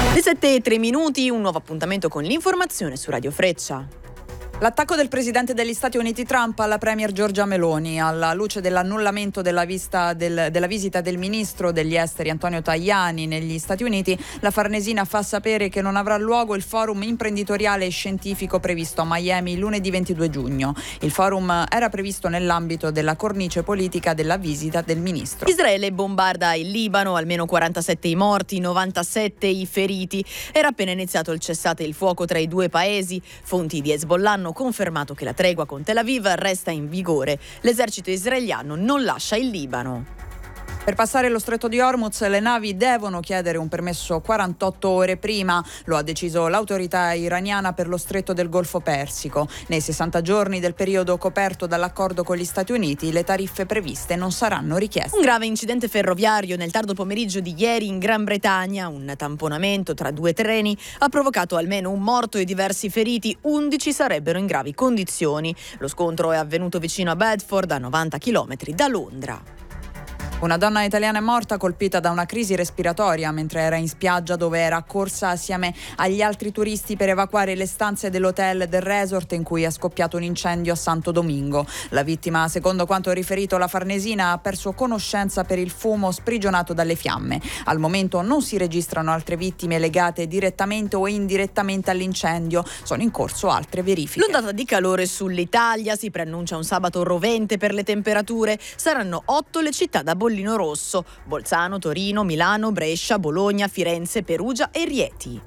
Le 7:03, un nuovo appuntamento con l'informazione su Radio Freccia. L'attacco del presidente degli Stati Uniti Trump alla premier Giorgia Meloni, alla luce dell'annullamento della visita del ministro degli esteri Antonio Tajani negli Stati Uniti, la Farnesina fa sapere che non avrà luogo il forum imprenditoriale e scientifico previsto a Miami lunedì 22 giugno. Il forum era previsto nell'ambito della cornice politica della visita del ministro. Israele bombarda il Libano, almeno 47 i morti, 97 i feriti. Era appena iniziato il cessate il fuoco tra i due paesi. Fonti di Hezbollah hanno confermato che la tregua con Tel Aviv resta in vigore. L'esercito israeliano non lascia il Libano. Per passare lo stretto di Hormuz le navi devono chiedere un permesso 48 ore prima, lo ha deciso l'autorità iraniana per lo stretto del Golfo Persico. Nei 60 giorni del periodo coperto dall'accordo con gli Stati Uniti le tariffe previste non saranno richieste. Un grave incidente ferroviario nel tardo pomeriggio di ieri in Gran Bretagna, un tamponamento tra due treni ha provocato almeno un morto e diversi feriti, 11 sarebbero in gravi condizioni. Lo scontro è avvenuto vicino a Bedford, a 90 km da Londra. Una donna italiana è morta colpita da una crisi respiratoria mentre era in spiaggia, dove era accorsa assieme agli altri turisti per evacuare le stanze dell'hotel del resort in cui è scoppiato un incendio a Santo Domingo. La vittima, secondo quanto riferito la Farnesina, ha perso conoscenza per il fumo sprigionato dalle fiamme. Al momento non si registrano altre vittime legate direttamente o indirettamente all'incendio. Sono in corso altre verifiche. L'ondata di calore sull'Italia, si preannuncia un sabato rovente per le temperature. Saranno 8 le città da bollino rosso: Bolzano, Torino, Milano, Brescia, Bologna, Firenze, Perugia e Rieti.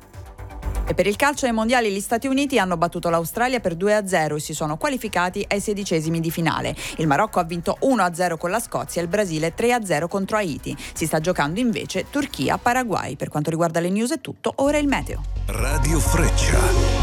E per il calcio ai mondiali gli Stati Uniti hanno battuto l'Australia per 2-0 e si sono qualificati ai 16esimi di finale. Il Marocco ha vinto 1-0 con la Scozia e il Brasile 3-0 contro Haiti. Si sta giocando invece Turchia-Paraguay. Per quanto riguarda le news è tutto, ora il meteo. Radio Freccia.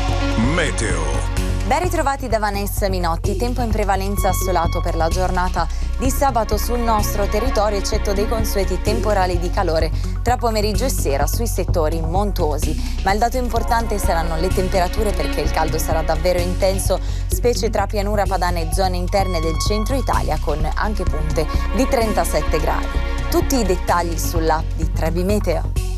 Meteo. Ben ritrovati da Vanessa Minotti. Tempo in prevalenza assolato per la giornata di sabato sul nostro territorio, eccetto dei consueti temporali di calore tra pomeriggio e sera sui settori montuosi. Ma il dato importante saranno le temperature, perché il caldo sarà davvero intenso, specie tra pianura padana e zone interne del centro Italia, con anche punte di 37 gradi. Tutti i dettagli sull'app di Trebi Meteo.